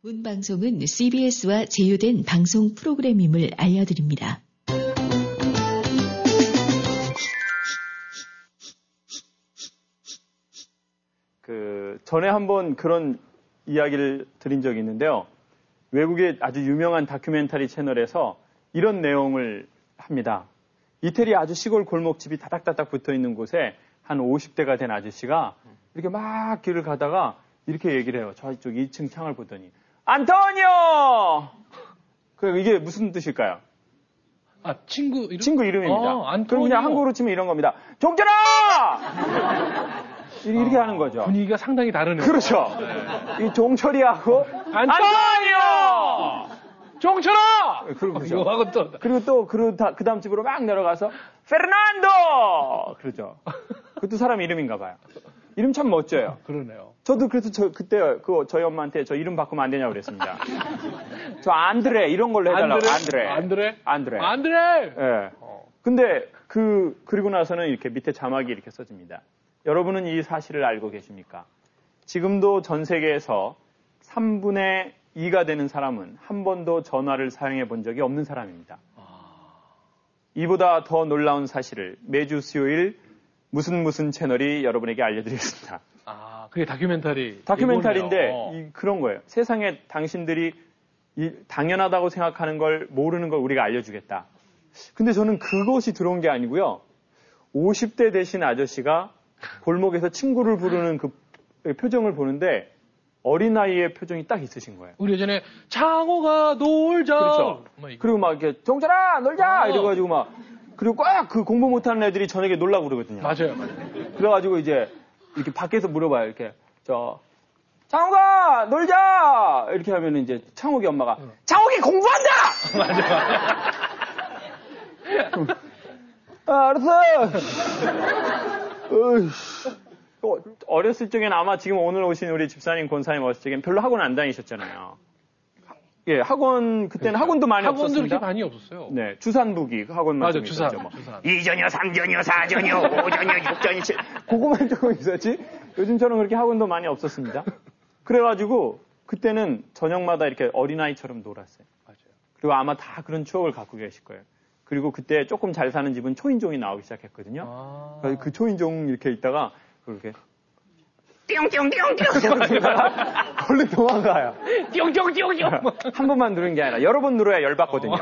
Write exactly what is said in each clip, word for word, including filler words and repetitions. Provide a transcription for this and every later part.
본 방송은 씨비에스와 제휴된 방송 프로그램임을 알려드립니다. 그 전에 한번 그런 이야기를 드린 적이 있는데요. 외국의 아주 유명한 다큐멘터리 채널에서 이런 내용을 합니다. 이태리 아주 시골 골목집이 다닥다닥 붙어있는 곳에 한 오십 대가 된 아저씨가 이렇게 막 길을 가다가 이렇게 얘기를 해요. 저쪽 이 층 창을 보더니 안토니오! 그 이게 무슨 뜻일까요? 아, 친구 이름? 친구 이름입니다. 아, 안토니오. 그럼 그냥 한국어로 치면 이런 겁니다. 종철아! 이렇게 아, 하는 거죠. 분위기가 상당히 다르네요. 그렇죠. 네. 이 종철이하고 안토니오! 종철아! 그리고 그죠. 이거하고 또 그리고 또 그 다음 집으로 막 내려가서 페르난도! 그러죠. 그것도 사람 이름인가 봐요. 이름 참 멋져요. 그러네요. 저도 그래서 저 그때 그 저희 엄마한테 저 이름 바꾸면 안 되냐고 그랬습니다. 저 안드레 이런 걸로 해달라고. 안드레. 안드레. 안드레. 안드레. 예. 네. 어. 근데 그 그리고 나서는 이렇게 밑에 자막이 이렇게 써집니다. 여러분은 이 사실을 알고 계십니까? 지금도 전 세계에서 삼분의 이가 되는 사람은 한 번도 전화를 사용해 본 적이 없는 사람입니다. 이보다 더 놀라운 사실을 매주 수요일 무슨 무슨 채널이 여러분에게 알려드리겠습니다. 아, 그게 다큐멘터리. 다큐멘터리인데 어. 이, 그런 거예요. 세상에 당신들이 이, 당연하다고 생각하는 걸 모르는 걸 우리가 알려주겠다. 근데 저는 그것이 들어온 게 아니고요. 오십 대 되신 아저씨가 골목에서 친구를 부르는 그 표정을 보는데 어린아이의 표정이 딱 있으신 거예요. 우리 예전에 창호가 놀자. 그렇죠. 그리고 막 이렇게 종철아 놀자 어. 이래가지고 막 그리고 꽉 그 공부 못하는 애들이 저녁에 놀라고 그러거든요. 맞아요, 맞아요. 그래가지고 이제 이렇게 밖에서 물어봐요. 이렇게 저 창호가 놀자 이렇게 하면 이제 창호기 엄마가 응. 창호기 공부한다. 맞아. 아, 알았어. 어렸을 적엔 아마 지금 오늘 오신 우리 집사님, 권사님 어렸을 적엔 별로 학원 안 다니셨잖아요. 예, 학원 그때는 그렇죠. 학원도 많이 학원도 없었습니다. 그렇게 많이 없었어요. 네, 주산부기 학원만 맞아, 좀 주산, 있었죠. 뭐. 주산. 이전이요, 삼전이요, 사전이요, 오전이요, 육전이요. 그거만 조금 있었지. 요즘처럼 그렇게 학원도 많이 없었습니다. 그래가지고 그때는 저녁마다 이렇게 어린아이처럼 놀았어요. 맞아요. 그리고 아마 다 그런 추억을 갖고 계실 거예요. 그리고 그때 조금 잘 사는 집은 초인종이 나오기 시작했거든요. 아. 그래서 그 초인종 이렇게 있다가 그렇게 띵띵띵띵 얼른 도망가요. 띵띵띵띵 한 번만 누르는 게 아니라 여러 번 눌러야 열받거든요.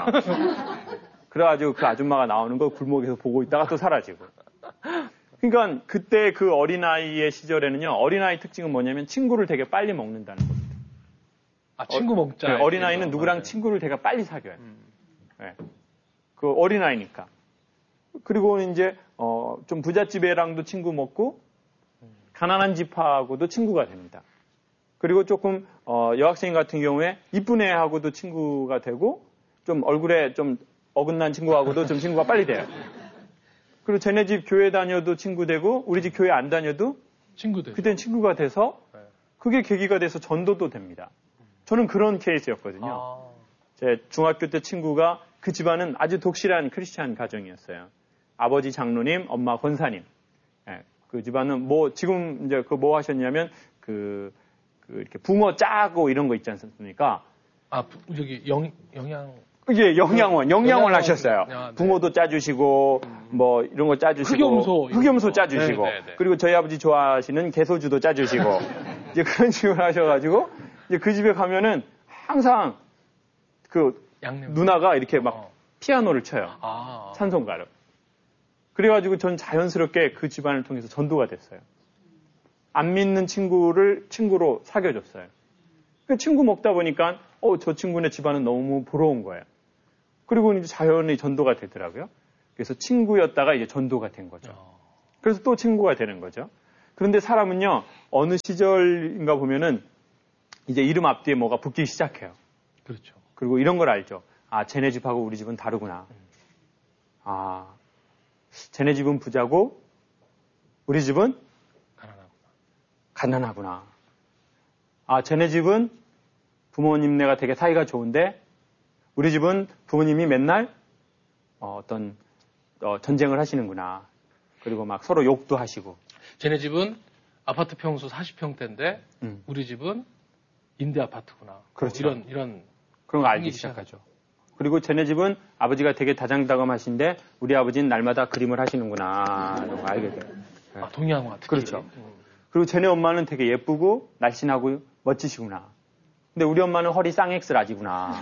그래가지고 그 아줌마가 나오는 거 골목에서 보고 있다가 또 사라지고. 그러니까 그때 그 어린아이의 시절에는요. 어린아이 특징은 뭐냐면 친구를 되게 빨리 먹는다는 겁니다. 아, 친구 먹자. 네, 어린아이는 누구랑 맞아요. 친구를 되게 빨리 사귀어요. 음. 네. 그 어린아이니까. 그리고 이제 어, 좀 부잣집 애랑도 친구 먹고 가난한 집하고도 친구가 됩니다. 그리고 조금 어, 여학생 같은 경우에 이쁜 애하고도 친구가 되고 좀 얼굴에 좀 어긋난 친구하고도 좀 친구가 빨리 돼요. 그리고 쟤네 집 교회 다녀도 친구 되고 우리 집 교회 안 다녀도 친구 되죠. 그땐 친구가 돼서 그게 계기가 돼서 전도도 됩니다. 저는 그런 케이스였거든요. 아. 제 중학교 때 친구가 그 집안은 아주 독실한 크리스찬 가정이었어요. 아버지 장로님, 엄마 권사님. 예, 그 집안은 뭐 지금 이제 그 뭐 하셨냐면 그, 그 이렇게 붕어 짜고 이런 거 있지 않습니까? 아, 저기 영 영양 예, 영양원, 영양원 하셨어요. 아, 네. 붕어도 짜주시고 음. 뭐 이런 거 짜주시고 흑염소, 흑염소 짜주시고 네, 네, 네. 그리고 저희 아버지 좋아하시는 개소주도 짜주시고 이제 그런 식으로 하셔가지고 이제 그 집에 가면은 항상 그 양념. 누나가 이렇게 막 어. 피아노를 쳐요. 아. 찬송가를. 그래가지고 전 자연스럽게 그 집안을 통해서 전도가 됐어요. 안 믿는 친구를 친구로 사귀어줬어요. 그 친구 먹다 보니까 어, 저 친구네 집안은 너무 부러운 거예요. 그리고 이제 자연히 전도가 되더라고요. 그래서 친구였다가 이제 전도가 된 거죠. 그래서 또 친구가 되는 거죠. 그런데 사람은요, 어느 시절인가 보면은 이제 이름 앞뒤에 뭐가 붙기 시작해요. 그렇죠. 그리고 이런 걸 알죠. 아, 쟤네 집하고 우리 집은 다르구나. 아, 쟤네 집은 부자고 우리 집은 가난하구나. 가난하구나. 아, 쟤네 집은 부모님네가 되게 사이가 좋은데 우리 집은 부모님이 맨날 어, 어떤 어, 전쟁을 하시는구나. 그리고 막 서로 욕도 하시고. 쟤네 집은 아파트 평수 사십 평대인데 음. 우리 집은 임대 아파트구나. 그렇죠. 이런 이런 그런 거 알기 시작하죠. 그리고 쟤네 집은 아버지가 되게 다정다감하신데 우리 아버지는 날마다 그림을 하시는구나 이런 거 알게 돼요. 네. 아, 동양화 특히. 그렇죠. 음. 그리고 쟤네 엄마는 되게 예쁘고 날씬하고 멋지시구나. 근데 우리 엄마는 허리 쌍엑스 라지구나.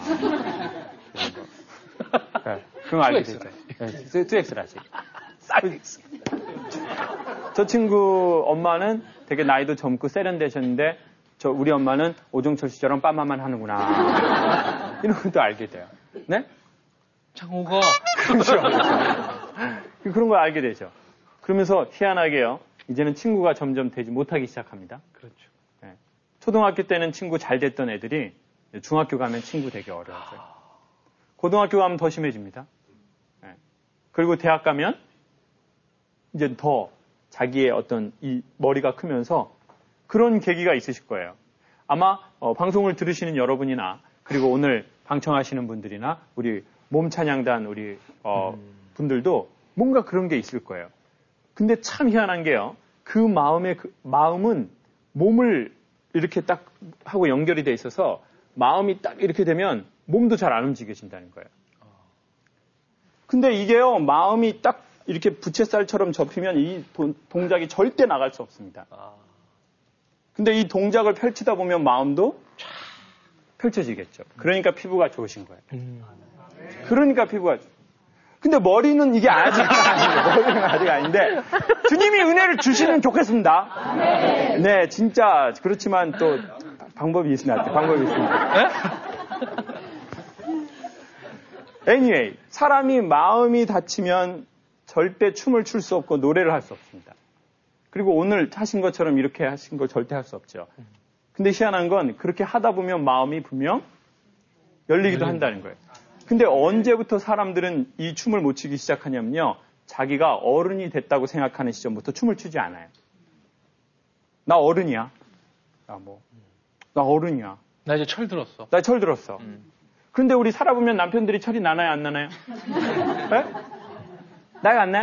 네, 그런 거 알게 되죠. 네, 투엑스 라지. 쌍엑스. 저 친구 엄마는 되게 나이도 젊고 세련되셨는데 저 우리 엄마는 오종철 씨처럼 빠마만 하는구나. 이런 것도 알게 돼요. 네? 창호가 그렇죠. 그런 걸 알게 되죠. 그러면서 희한하게요. 이제는 친구가 점점 되지 못하기 시작합니다. 그렇죠. 네. 초등학교 때는 친구 잘 됐던 애들이 중학교 가면 친구 되게 어려워져요. 고등학교 가면 더 심해집니다. 네. 그리고 대학 가면 이제 더 자기의 어떤 이 머리가 크면서 그런 계기가 있으실 거예요. 아마 어, 방송을 들으시는 여러분이나 그리고 오늘 방청하시는 분들이나 우리 몸찬양단 우리 어, 음. 분들도 뭔가 그런 게 있을 거예요. 근데 참 희한한 게요. 그 마음의 그 마음은 몸을 이렇게 딱 하고 연결이 돼 있어서 마음이 딱 이렇게 되면 몸도 잘 안 움직여진다는 거예요. 근데 이게요. 마음이 딱 이렇게 부채살처럼 접히면 이 도, 동작이 절대 나갈 수 없습니다. 근데 이 동작을 펼치다 보면 마음도 펼쳐지겠죠. 그러니까 피부가 좋으신 거예요. 그러니까 피부가 근데 머리는 이게 아직 아니에요. 머리는 아직 아닌데 주님이 은혜를 주시면 좋겠습니다. 네, 진짜 그렇지만 또 방법이 있습니다. 방법이 있습니다. anyway, 사람이 마음이 다치면 절대 춤을 출 수 없고 노래를 할 수 없습니다. 그리고 오늘 하신 것처럼 이렇게 하신 걸 절대 할 수 없죠. 근데 희한한 건 그렇게 하다 보면 마음이 분명 열리기도 한다는 거예요. 근데 언제부터 사람들은 이 춤을 못 추기 시작하냐면요. 자기가 어른이 됐다고 생각하는 시점부터 춤을 추지 않아요. 나 어른이야. 나 뭐, 나 어른이야. 나 이제 철 들었어. 나 철 들었어. 음. 그런데 우리 살아보면 남편들이 철이 나나요, 안 나나요? 네? 나이가 안 나요?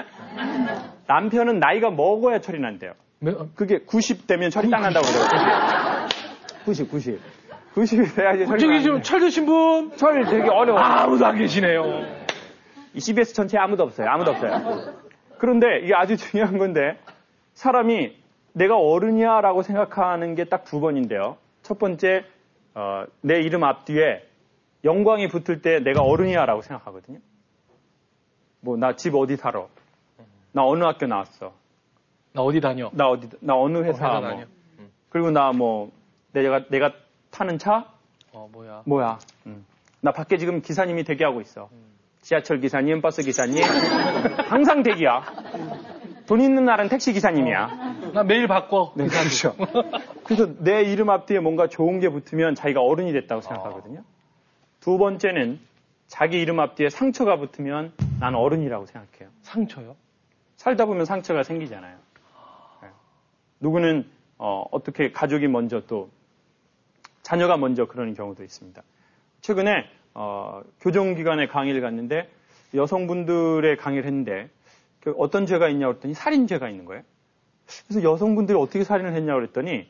남편은 나이가 먹어야 철이 난대요. 그게 구십 되면 철이 딱 난다고 그래요. 구십, 구십. 구십이 돼야지 철이 저기 좀 철 드신 분? 철 되게 어려워. 아무도 안 계시네요. 이 씨비에스 전체에 아무도 없어요. 아무도 없어요. 그런데 이게 아주 중요한 건데 사람이 내가 어른이야 라고 생각하는 게 딱 두 번인데요. 첫 번째 어, 내 이름 앞뒤에 영광이 붙을 때 내가 어른이야 라고 생각하거든요. 뭐 나 집 어디 살아. 나 어느 학교 나왔어. 나 어디 다녀. 나 어디 나 어느 회사. 어, 회사 뭐. 다녀. 응. 그리고 나 뭐 내가 내가 타는 차? 어 뭐야. 뭐야. 응. 나 밖에 지금 기사님이 대기하고 있어. 응. 지하철 기사님, 버스 기사님. 항상 대기야. 돈 있는 날은 택시 기사님이야. 어, 나 매일 바꿔. 네, 그렇죠. 그래서 내 이름 앞뒤에 뭔가 좋은 게 붙으면 자기가 어른이 됐다고 생각하거든요. 어. 두 번째는 자기 이름 앞뒤에 상처가 붙으면 난 어른이라고 생각해요. 상처요? 살다 보면 상처가 생기잖아요. 네. 누구는 어, 어떻게 가족이 먼저 또 자녀가 먼저 그러는 경우도 있습니다. 최근에 어, 교정기관에 강의를 갔는데 여성분들의 강의를 했는데 그 어떤 죄가 있냐고 그랬더니 살인죄가 있는 거예요. 그래서 여성분들이 어떻게 살인을 했냐고 그랬더니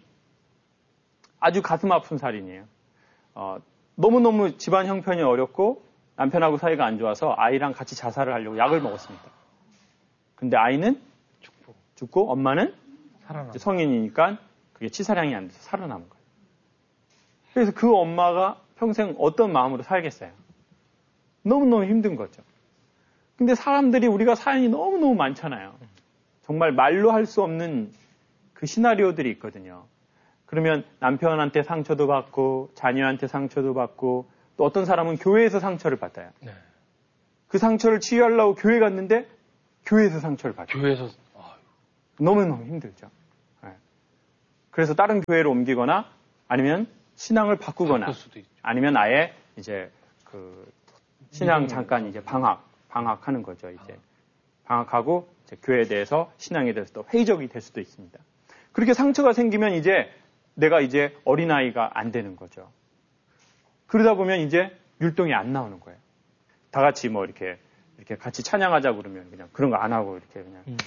아주 가슴 아픈 살인이에요. 어, 너무너무 집안 형편이 어렵고 남편하고 사이가 안 좋아서 아이랑 같이 자살을 하려고 약을 먹었습니다. 근데 아이는 죽고, 죽고 엄마는 살아남. 성인이니까 그게 치사량이 안 돼서 살아남은 거예요. 그래서 그 엄마가 평생 어떤 마음으로 살겠어요? 너무너무 힘든 거죠. 근데 사람들이 우리가 사연이 너무너무 많잖아요. 정말 말로 할 수 없는 그 시나리오들이 있거든요. 그러면 남편한테 상처도 받고 자녀한테 상처도 받고 또 어떤 사람은 교회에서 상처를 받아요. 네. 그 상처를 치유하려고 교회 갔는데 교회에서 상처를 받아요. 교회에서 너무너무 힘들죠. 네. 그래서 다른 교회로 옮기거나 아니면 신앙을 바꾸거나 아니면 아예 이제 그 신앙 잠깐 이제 방학 방학하는 거죠. 이제 방학하고 이제 교회에 대해서 신앙에 대해서 또 회의적이 될 수도 있습니다. 그렇게 상처가 생기면 이제 내가 이제 어린아이가 안 되는 거죠. 그러다 보면 이제 율동이 안 나오는 거예요. 다 같이 뭐 이렇게 이렇게 같이 찬양하자 그러면 그냥 그런 거 안 하고 이렇게 그냥 음.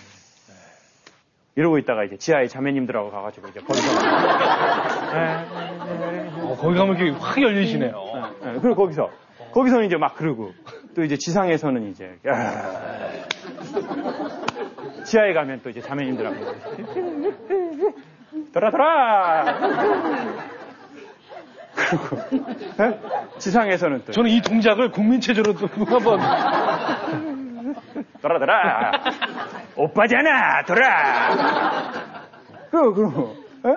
이러고 있다가 이제 지하에 자매님들하고 가가지고 이제 거기서 어, 거기 가면 이렇게 확 열리시네요. 네, 네. 그리고 거기서 거기서는 이제 막 그러고 또 이제 지상에서는 이제 지하에 가면 또 이제 자매님들하고 돌아 돌아. 그리고 네? 지상에서는 또 저는 이 동작을 국민체조로 또 한번 돌아 돌아. 오빠잖아 돌아. 그리고 그리고 네?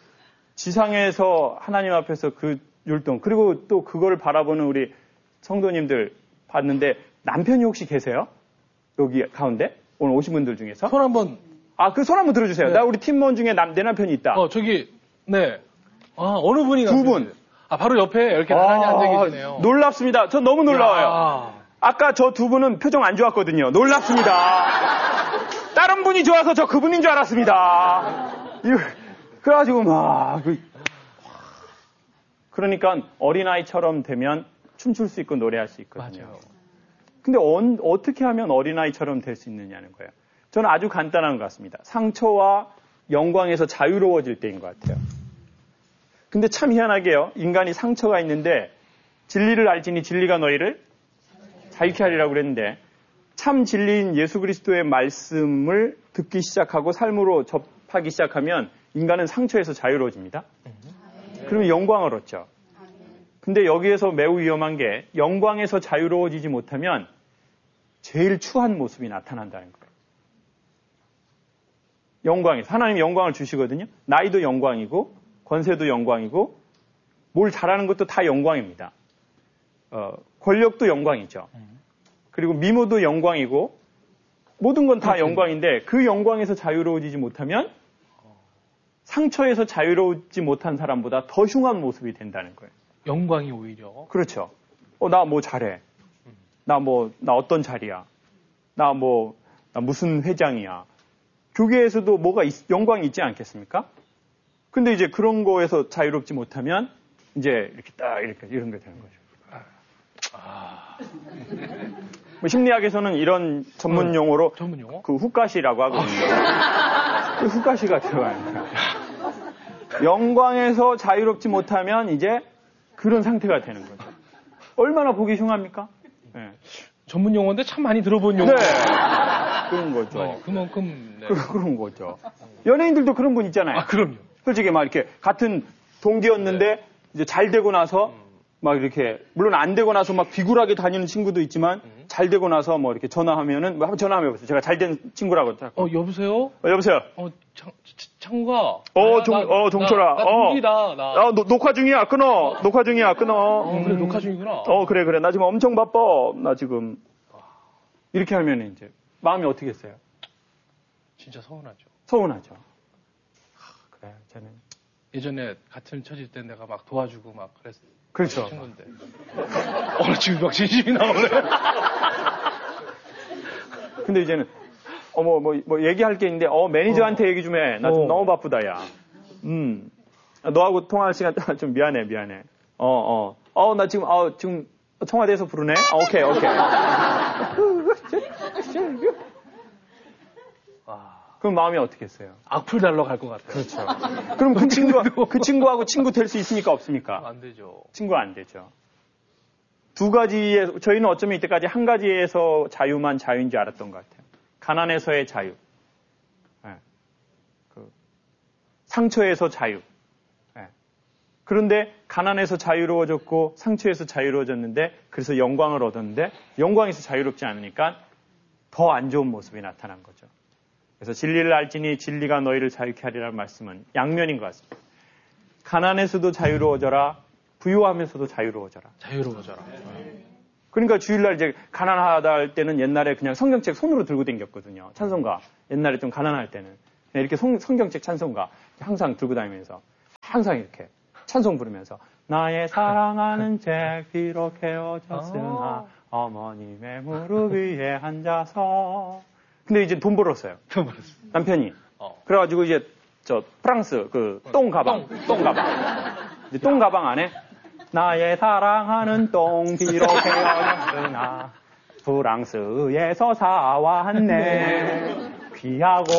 지상에서 하나님 앞에서 그 율동 그리고 또 그걸 바라보는 우리 성도님들 봤는데 남편이 혹시 계세요? 여기 가운데 오늘 오신 분들 중에서 손 한번 아 그 손 한번 들어주세요. 네. 나 우리 팀원 중에 남, 내 남편이 있다. 어 저기 네. 아 어느 분이 두 분. 아 바로 옆에 이렇게 나란히 아, 앉아 계시네요. 놀랍습니다. 저 너무 놀라워요. 야. 아까 저 두 분은 표정 안 좋았거든요. 놀랍습니다. 다른 분이 좋아서 저 그분인 줄 알았습니다. 그래가지고 막 그, 그러니까 어린아이처럼 되면 춤출 수 있고 노래할 수 있거든요. 맞아요. 근데 언, 어떻게 하면 어린아이처럼 될 수 있느냐는 거예요. 저는 아주 간단한 것 같습니다. 상처와 영광에서 자유로워질 때인 것 같아요. 근데 참 희한하게요. 인간이 상처가 있는데 진리를 알지니 진리가 너희를 자유케 하리라고 그랬는데 참 진리인 예수 그리스도의 말씀을 듣기 시작하고 삶으로 접하기 시작하면 인간은 상처에서 자유로워집니다. 그러면 영광을 얻죠. 근데 여기에서 매우 위험한 게 영광에서 자유로워지지 못하면 제일 추한 모습이 나타난다는 거예요. 영광에서. 하나님이 영광을 주시거든요. 나이도 영광이고 권세도 영광이고 뭘 잘하는 것도 다 영광입니다. 어, 권력도 영광이죠. 그리고 미모도 영광이고 모든 건 다 영광인데 그 영광에서 자유로워지지 못하면 상처에서 자유로우지 못한 사람보다 더 흉한 모습이 된다는 거예요. 영광이 오히려. 그렇죠. 어, 나 뭐 잘해. 나 뭐, 나 어떤 자리야. 나 뭐, 나 무슨 회장이야. 교계에서도 뭐가 있, 영광이 있지 않겠습니까? 근데 이제 그런 거에서 자유롭지 못하면 이제 이렇게 딱 이렇게 이런 게 되는 거죠. 아. 뭐 심리학에서는 이런 전문 용어로 전문 용어? 그 후가시라고 하거든요. 그 후가시가 들어가요. 영광에서 자유롭지 못하면 이제 그런 상태가 되는 거죠. 얼마나 보기 흉합니까? 네. 전문 용어인데 참 많이 들어본 용어. 네. 그런 거죠. 네, 그만큼. 네. 그, 그런 거죠. 연예인들도 그런 분 있잖아요. 아, 그럼요. 솔직히 막 이렇게 같은 동기였는데 네. 이제 잘 되고 나서 음. 막 이렇게 물론 안 되고 나서 막 비굴하게 다니는 친구도 있지만 음. 잘 되고 나서 뭐 이렇게 전화하면은 뭐 한번 전화 한번 해보세요. 제가 잘 된 친구라고. 어 여보세요? 어, 여보세요. 어 창, 창구가. 어, 종, 나, 어, 종철아. 나, 나 어. 동기다, 나. 아, 노, 녹화 중이야. 끊어. 녹화 중이야. 끊어. 어, 그래, 음. 녹화 중이구나. 어, 그래, 그래. 나 지금 엄청 바빠. 나 지금. 이렇게 하면 이제 마음이 어떻게 했어요? 진짜 서운하죠. 서운하죠. 하, 그래, 쟤는. 예전에 같은 처질 때 내가 막 도와주고 막 그랬어. 그렇죠. 친구인데. 어, 지금 막 진심이 나오네. 근데 이제는 어, 뭐, 뭐, 뭐, 얘기할 게 있는데, 어, 매니저한테 어. 얘기 좀 해. 나 좀 어. 너무 바쁘다, 야. 음. 너하고 통화할 시간 좀 미안해, 미안해. 어, 어. 어, 나 지금, 어, 지금 청와대에서 부르네? 어, 오케이, 오케이. 그럼 마음이 어떻게 했어요? 악플 달러 갈 것 같아요. 그렇죠. 그럼 그 친구, 그 친구하고 친구 될 수 있습니까? 없습니까? 안 되죠. 친구 안 되죠. 두 가지에, 저희는 어쩌면 이때까지 한 가지에서 자유만 자유인 줄 알았던 것 같아요. 가난에서의 자유. 네. 그 상처에서 자유. 네. 그런데 가난에서 자유로워졌고 상처에서 자유로워졌는데 그래서 영광을 얻었는데 영광에서 자유롭지 않으니까 더 안 좋은 모습이 나타난 거죠. 그래서 진리를 알지니 진리가 너희를 자유케 하리라는 말씀은 양면인 것 같습니다. 가난에서도 자유로워져라. 부유하면서도 자유로워져라. 자유로워져라. 그러니까 주일날 이제 가난하다 할 때는 옛날에 그냥 성경책 손으로 들고 다녔거든요. 찬송가. 옛날에 좀 가난할 때는. 이렇게 성, 성경책 찬송가 항상 들고 다니면서 항상 이렇게 찬송 부르면서 나의 사랑하는 책 비록 헤어졌으나 어머님의 무릎 위에 앉아서 근데 이제 돈 벌었어요. 돈 벌었어요. 남편이. 어. 그래가지고 이제 저 프랑스 그 똥 가방. 똥, 똥 가방. 이제 똥 가방 안에 나의 사랑하는 똥 비록 헤어졌으나 프랑스에서 사왔네. 귀하고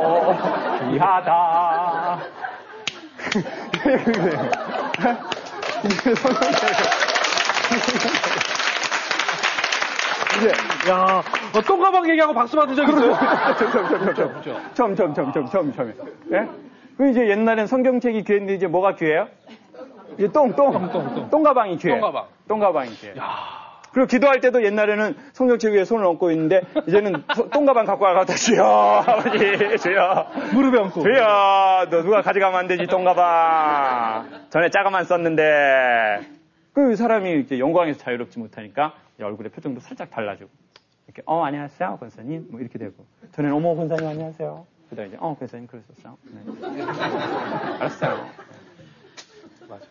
귀하다. 이제, 야, 어, 똥가방 얘기하고 박수 받은 적 있어요? 처음, 처음, 처음, 처음, 처음, 처음에. 예? 그 이제 옛날엔 성경책이 귀했는데 이제 뭐가 귀해요? 이제 똥, 똥. 똥, 똥, 똥. 똥가방이 귀해. 똥가방. 똥가방이 귀해. 그리고 기도할 때도 옛날에는 성경책 위에 손을 얹고 있는데 이제는 똥가방 갖고 와가지고 주여, 아버지, 주여. 무릎에 얹고. 주여, 너 누가 가져가면 안 되지, 똥가방. 전에 짜가만 썼는데. 그 사람이 이제 영광에서 자유롭지 못하니까 얼굴에 표정도 살짝 달라지고. 이렇게, 어, 안녕하세요, 권사님. 뭐 이렇게 되고. 전에는, 어머, 권사님, 안녕하세요. 그 다음에 이제, 어, 권사님, 그랬었어. 네. 알았어요. 맞아.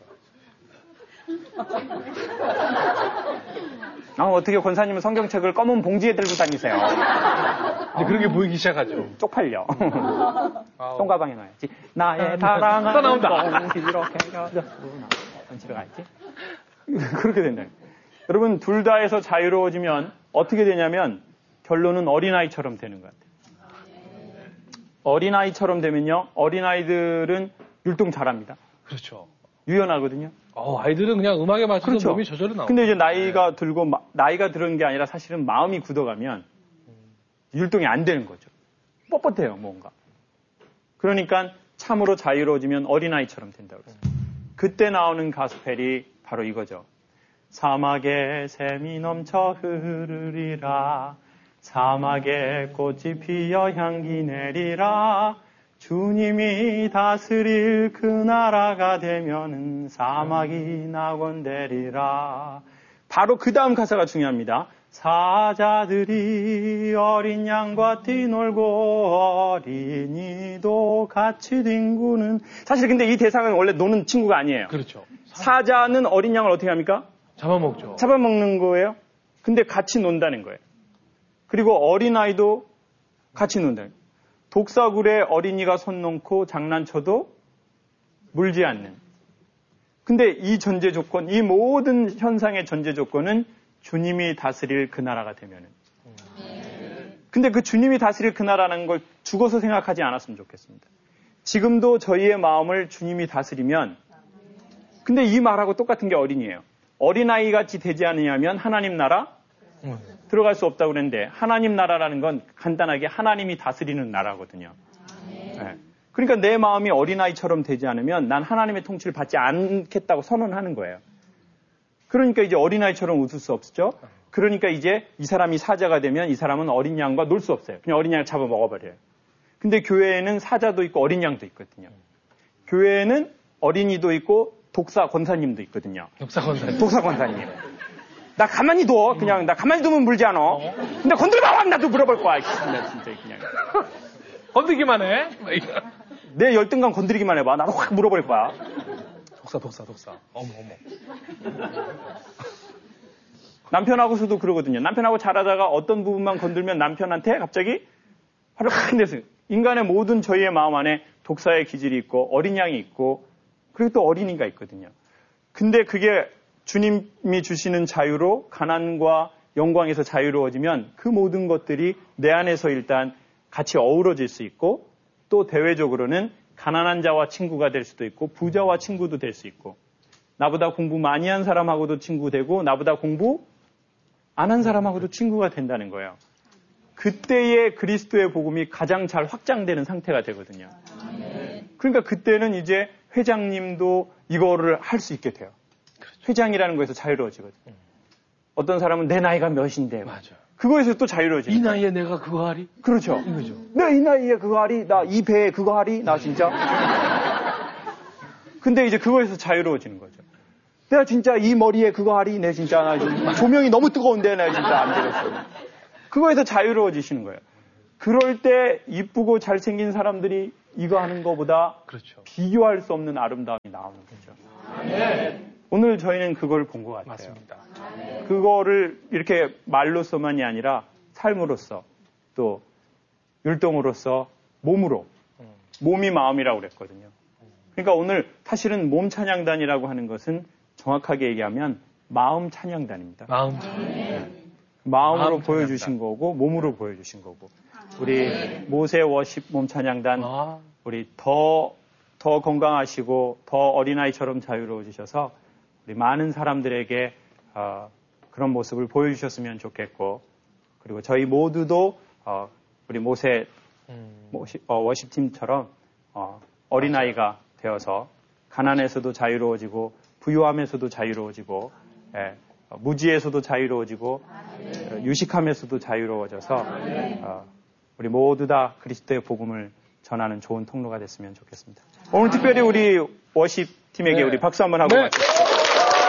아, 어떻게 권사님은 성경책을 검은 봉지에 들고 다니세요? 이제 그런 게 보이기 시작하죠. 쪽팔려. 똥가방에 넣어야지. 나의 사랑은 또 나온다. 이렇게 해가지구나. 집에 가야지. 그렇게 된다. 여러분, 둘 다 해서 자유로워지면 어떻게 되냐면 결론은 어린아이처럼 되는 것 같아요. 어린아이처럼 되면요, 어린아이들은 율동 잘합니다. 그렇죠. 유연하거든요. 어, 아이들은 그냥 음악에 맞춰서 그렇죠. 몸이 저절로 나와요. 근데 이제 나이가 네. 들고, 마, 나이가 들은 게 아니라 사실은 마음이 굳어가면 율동이 안 되는 거죠. 뻣뻣해요, 뭔가. 그러니까 참으로 자유로워지면 어린아이처럼 된다고 그랬어요. 그때 나오는 가스펠이 바로 이거죠. 사막에 샘이 넘쳐 흐르리라. 사막에 꽃이 피어 향기 내리라. 주님이 다스릴 그 나라가 되면은 사막이 낙원되리라. 바로 그 다음 가사가 중요합니다. 사자들이 어린 양과 뛰놀고 어린이도 같이 뒹구는. 사실 근데 이 대상은 원래 노는 친구가 아니에요. 그렇죠. 사자는 어린 양을 어떻게 합니까? 잡아먹죠. 잡아먹는 거예요. 근데 같이 논다는 거예요. 그리고 어린아이도 같이 논다는 거예요. 독사굴에 어린이가 손 놓고 장난쳐도 물지 않는. 근데 이 전제 조건, 이 모든 현상의 전제 조건은 주님이 다스릴 그 나라가 되면은. 근데 그 주님이 다스릴 그 나라라는 걸 죽어서 생각하지 않았으면 좋겠습니다. 지금도 저희의 마음을 주님이 다스리면, 근데 이 말하고 똑같은 게 어린이에요. 어린아이 같이 되지 않으냐면 하나님 나라 들어갈 수 없다고 그랬는데, 하나님 나라라는 건 간단하게 하나님이 다스리는 나라거든요. 네. 그러니까 내 마음이 어린아이처럼 되지 않으면 난 하나님의 통치를 받지 않겠다고 선언하는 거예요. 그러니까 이제 어린아이처럼 웃을 수 없죠. 그러니까 이제 이 사람이 사자가 되면 이 사람은 어린 양과 놀 수 없어요. 그냥 어린 양을 잡아 먹어버려요. 근데 교회에는 사자도 있고 어린 양도 있거든요. 교회에는 어린이도 있고 독사 권사님도 있거든요. 독사 권사님. 독사 권사님. 나 가만히 둬. 그냥 나 가만히 두면 물지 않아. 근데 건들면 나도 물어볼 거야. 나 진짜 그냥. 건들기만 해. 내 열등감 건드리기만 해봐. 나도 확 물어버릴 거야. 독사, 독사, 독사. 어머, 어머. 남편하고서도 그러거든요. 남편하고 잘하다가 어떤 부분만 건들면 남편한테 갑자기 화를 확 내세요. 인간의 모든 저희의 마음 안에 독사의 기질이 있고 어린 양이 있고 그리고 또 어린이가 있거든요. 근데 그게 주님이 주시는 자유로 가난과 영광에서 자유로워지면 그 모든 것들이 내 안에서 일단 같이 어우러질 수 있고 또 대외적으로는 가난한 자와 친구가 될 수도 있고 부자와 친구도 될 수 있고 나보다 공부 많이 한 사람하고도 친구 되고 나보다 공부 안 한 사람하고도 친구가 된다는 거예요. 그때의 그리스도의 복음이 가장 잘 확장되는 상태가 되거든요. 그러니까 그때는 이제 회장님도 이거를 할 수 있게 돼요. 회장이라는 거에서 자유로워지거든요. 어떤 사람은 내 나이가 몇인데 맞아. 그거에서 또 자유로워지죠. 이 나이에 내가 그거 하리? 그렇죠. 이거죠. 내가 이 나이에 그거 하리? 나 이 배에 그거 하리? 나 진짜. 근데 이제 그거에서 자유로워지는 거죠. 내가 진짜 이 머리에 그거 하리? 내 진짜 나 지금 조명이 너무 뜨거운데 나 진짜 안 되겠어. 그거에서 자유로워지시는 거예요. 그럴 때 이쁘고 잘생긴 사람들이 이거 하는 것보다 그렇죠. 비교할 수 없는 아름다움이 나오는 거죠. 네. 오늘 저희는 그걸 본 것 같아요. 맞습니다. 그거를 이렇게 말로서만이 아니라 삶으로서 또 율동으로서 몸으로 몸이 마음이라고 그랬거든요. 그러니까 오늘 사실은 몸 찬양단이라고 하는 것은 정확하게 얘기하면 마음 찬양단입니다. 마음 찬양. 네. 마음으로 마음 보여주신 찬양단. 거고 몸으로 보여주신 거고 우리 모세 워십 몸 찬양단 아. 우리 더, 더 건강하시고 더 어린아이처럼 자유로워지셔서 우리 많은 사람들에게 어, 그런 모습을 보여주셨으면 좋겠고, 그리고 저희 모두도 어, 우리 모세 음. 어, 워십팀처럼 어, 어린아이가 되어서 가난에서도 자유로워지고 부유함에서도 자유로워지고 예, 어, 무지에서도 자유로워지고 예, 유식함에서도 자유로워져서 어, 우리 모두 다 그리스도의 복음을 전하는 좋은 통로가 됐으면 좋겠습니다. 오늘 특별히 우리 워십팀에게 네. 우리 박수 한번 하고 네. 마치겠습니다.